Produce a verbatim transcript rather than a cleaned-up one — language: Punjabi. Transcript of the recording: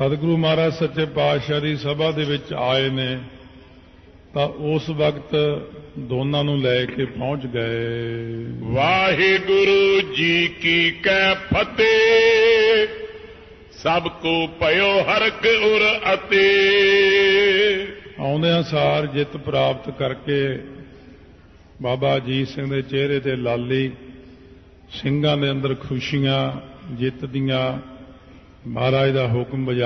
ਸਤਿਗੁਰੂ ਮਹਾਰਾਜ ਸੱਚੇ ਪਾਤਸ਼ਾਹ ਦੀ ਸਭਾ ਦੇ ਵਿੱਚ ਆਏ ਨੇ ਤਾਂ ਉਸ ਵਕਤ ਦੋਨਾਂ ਨੂੰ ਲੈ ਕੇ ਪਹੁੰਚ ਗਏ। ਵਾਹਿਗੁਰੂ ਜੀ ਕੀ ਕੈ ਫਤਿਹ, ਸਭ ਕੋ ਭਇਓ ਹਰਕ ਉਰ ਅਤੇ। ਆਉਂਦਿਆਂ ਸਾਰ ਜਿੱਤ ਪ੍ਰਾਪਤ ਕਰਕੇ ਬਾਬਾ ਅਜੀਤ ਸਿੰਘ ਦੇ ਚਿਹਰੇ ਤੇ ਲਾਲੀ, ਸਿੰਘਾਂ ਦੇ ਅੰਦਰ ਖੁਸ਼ੀਆਂ ਜਿੱਤ ਦੀਆਂ, ਮਹਾਰਾਜ ਦਾ ਹੁਕਮ ਵਜਾ